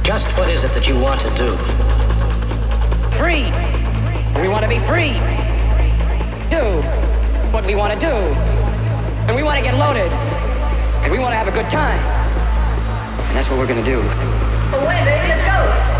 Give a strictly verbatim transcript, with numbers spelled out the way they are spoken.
Just what is it that you want to do? Free. We want to be free. Do what we want to do. And we want to get loaded. And we want to have a good time. And that's what we're going to do. Away, baby, let's go.